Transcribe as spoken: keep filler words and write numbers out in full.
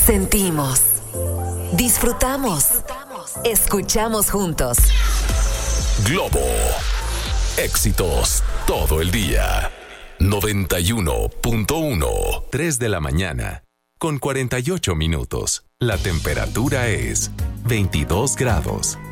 Sentimos, disfrutamos, escuchamos juntos. Globo. Éxitos todo el día. noventa y uno punto uno. tres de la mañana, con cuarenta y ocho minutos. La temperatura es veintidós grados.